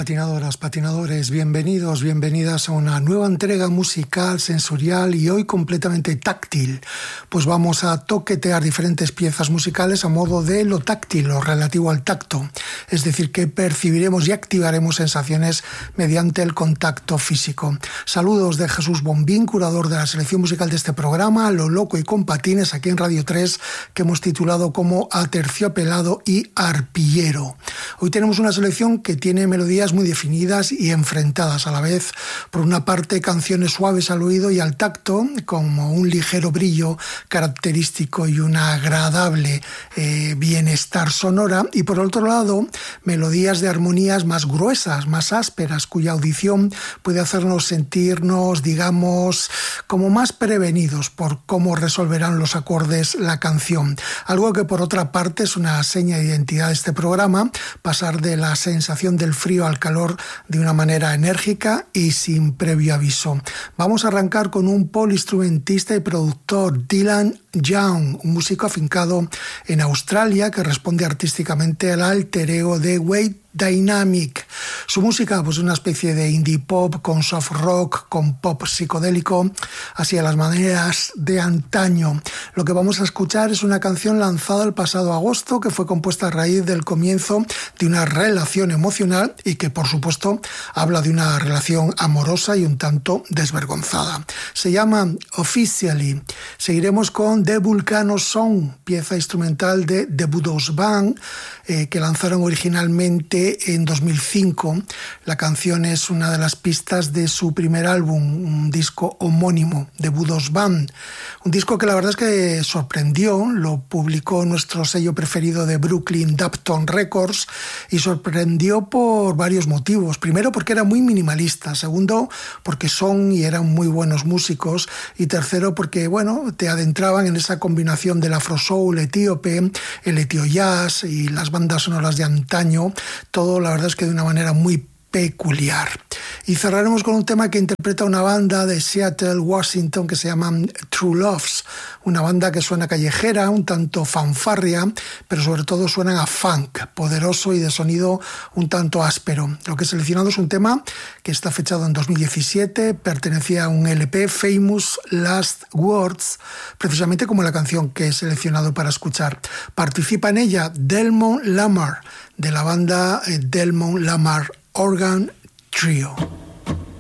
Patinadoras, patinadores, bienvenidos, bienvenidas a una nueva entrega musical, sensorial y hoy completamente táctil. Pues vamos a toquetear diferentes piezas musicales a modo de lo táctil, lo relativo al tacto. Es decir, que percibiremos y activaremos sensaciones mediante el contacto físico. Saludos de Jesús Bombín, curador de la selección musical de este programa, Lo Loco y con Patines, aquí en Radio 3, que hemos titulado como Aterciopelado y Arpillero. Hoy tenemos una selección que tiene melodías muy definidas y enfrentadas a la vez. Por una parte, canciones suaves al oído y al tacto, como un ligero brillo característico y una agradable bienestar sonora. Y por otro lado, melodías de armonías más gruesas, más ásperas, cuya audición puede hacernos sentirnos, digamos, como más prevenidos por cómo resolverán los acordes la canción. Algo que por otra parte es una seña de identidad de este programa, pasar de la sensación del frío al calor de una manera enérgica y sin previo aviso. Vamos a arrancar con un poliinstrumentista y productor, Dylan Young, un músico afincado en Australia que responde artísticamente al alter ego de Wade Dynamic. Su música, pues una especie de indie pop con soft rock, con pop psicodélico, así a las maneras de antaño. Lo que vamos a escuchar es una canción lanzada el pasado agosto que fue compuesta a raíz del comienzo de una relación emocional y que por supuesto habla de una relación amorosa y un tanto desvergonzada. Se llama Officially. Seguiremos con The Volcano Song, pieza instrumental de The Budos Band, que lanzaron originalmente en 2005. La canción es una de las pistas de su primer álbum, un disco homónimo, The Budos Band. Un disco que la verdad es que sorprendió, lo publicó nuestro sello preferido de Brooklyn, Dapton Records, y sorprendió por varios motivos. Primero, porque era muy minimalista. Segundo, porque son y eran muy buenos músicos. Y tercero, porque, bueno, te adentraban en esa combinación del afro soul etíope, el etio jazz y las bandas sonoras de antaño, todo la verdad es que de una manera muy peculiar. Y cerraremos con un tema que interpreta una banda de Seattle, Washington, que se llama True Loves, una banda que suena callejera, un tanto fanfarria, pero sobre todo suenan a funk, poderoso y de sonido un tanto áspero. Lo que he seleccionado es un tema que está fechado en 2017, pertenecía a un LP, Famous Last Words, precisamente como la canción que he seleccionado para escuchar. Participa en ella Delmon Lamar, de la banda Delmon Lamar Organ Trio.